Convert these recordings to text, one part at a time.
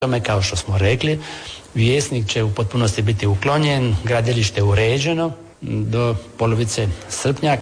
tome, kao što smo rekli, Vjesnik će u potpunosti biti uklonjen, gradilište uređeno do polovice srpnja.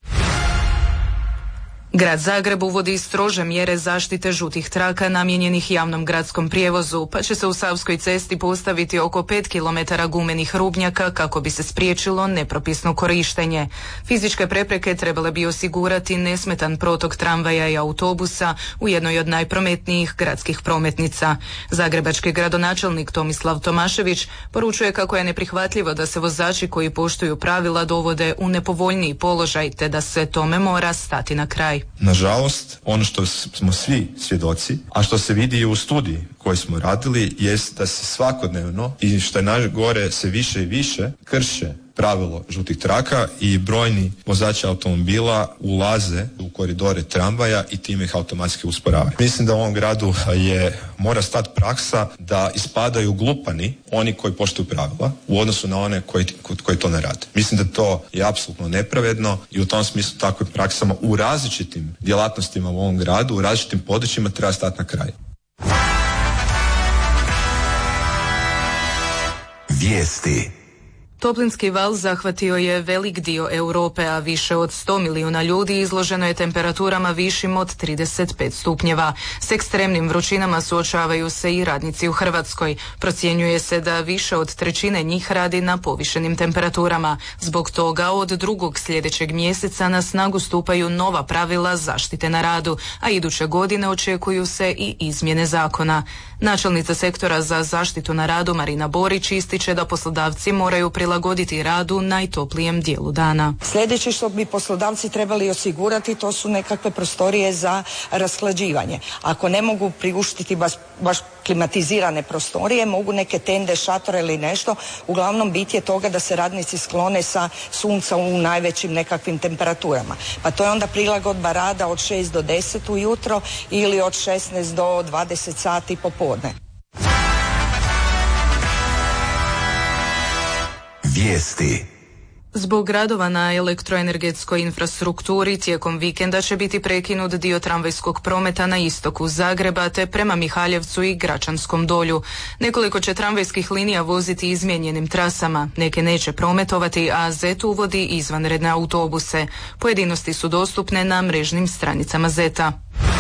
Grad Zagreb uvodi strože mjere zaštite žutih traka namijenjenih javnom gradskom prijevozu, pa će se u Savskoj cesti postaviti oko 5 km gumenih rubnjaka kako bi se spriječilo nepropisno korištenje. Fizičke prepreke trebale bi osigurati nesmetan protok tramvaja i autobusa u jednoj od najprometnijih gradskih prometnica. Zagrebački gradonačelnik Tomislav Tomašević poručuje kako je neprihvatljivo da se vozači koji poštuju pravila dovode u nepovoljniji položaj, te da se tome mora stati na kraj. Nažalost, ono što smo svi svjedoci, a što se vidi i u studiji koju smo radili, jest da se svakodnevno i što je najgore se više i više krše pravilo žutih traka i brojni vozači automobila ulaze u koridore tramvaja i time ih automatski usporavaju. Mislim da u ovom gradu mora stati praksa da ispadaju glupani oni koji poštuju pravila u odnosu na one koji to ne rade. Mislim da to je apsolutno nepravedno i u tom smislu takvim praksama u različitim djelatnostima u ovom gradu, u različitim područjima treba stati na kraj. Vijesti. Toplinski val zahvatio je velik dio Europe, a više od 100 milijuna ljudi izloženo je temperaturama višim od 35 stupnjeva. S ekstremnim vrućinama suočavaju se i radnici u Hrvatskoj. Procjenjuje se da više od trećine njih radi na povišenim temperaturama. Zbog toga od drugog sljedećeg mjeseca na snagu stupaju nova pravila zaštite na radu, a iduće godine očekuju se i izmjene zakona. Načelnica sektora za zaštitu na radu Marina Borić ističe da poslodavci moraju prilagoditi radu najtoplijem dijelu dana. Sljedeće što bi poslodavci trebali osigurati, to su nekakve prostorije za rashlađivanje. Ako ne mogu priuštiti baš klimatizirane prostorije, mogu neke tende, šatore ili nešto. Uglavnom bit je toga da se radnici sklone sa sunca u najvećim nekakvim temperaturama. Pa to je onda prilagodba rada od 6 do 10 ujutro ili od 16 do 20 sati popodne. Vijesti. Zbog radova na elektroenergetskoj infrastrukturi tijekom vikenda će biti prekinut dio tramvajskog prometa na istoku Zagreba te prema Mihaljevcu i Gračanskom dolju. Nekoliko će tramvajskih linija voziti izmijenjenim trasama, neke neće prometovati, a ZET uvodi izvanredne autobuse. Pojedinosti su dostupne na mrežnim stranicama ZET-a.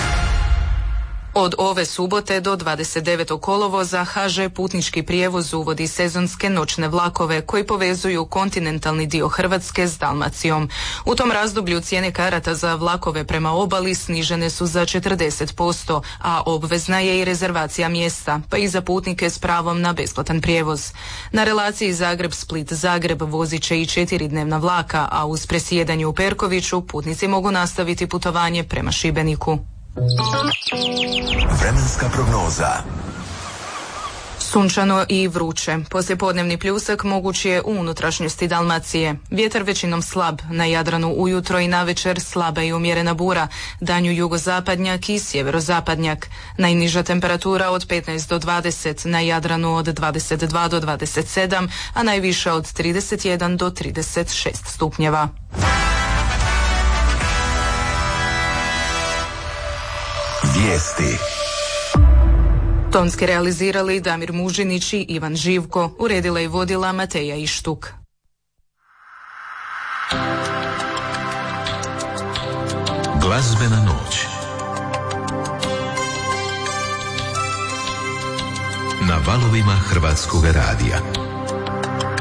Od ove subote do 29. kolovoza HŽ Putnički prijevoz uvodi sezonske noćne vlakove koji povezuju kontinentalni dio Hrvatske s Dalmacijom. U tom razdoblju cijene karata za vlakove prema obali snižene su za 40%, a obvezna je i rezervacija mjesta, pa i za putnike s pravom na besplatan prijevoz. Na relaciji Zagreb-Split-Zagreb vozit će i 4-dnevna vlaka, a uz presjedanje u Perkoviću putnici mogu nastaviti putovanje prema Šibeniku. Vremenska prognoza. Sunčano i vruće. Poslijepodnevni pljusak moguć je u unutrašnjosti Dalmacije. Vjetar većinom slab, na Jadranu ujutro i navečer slaba i umjerena bura, danju jugozapadnjak i sjeverozapadnjak. Najniža temperatura od 15 do 20, na Jadranu od 22 do 27, a najviša od 31 do 36 stupnjeva. Vijesti. Tonski realizirali Damir Mužinić i Ivan Živko, uredila i vodila Mateja Ištuk. Glazbena noć. Na valovima Hrvatskog radija.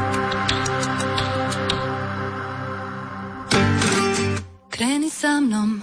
Kreni sa mnom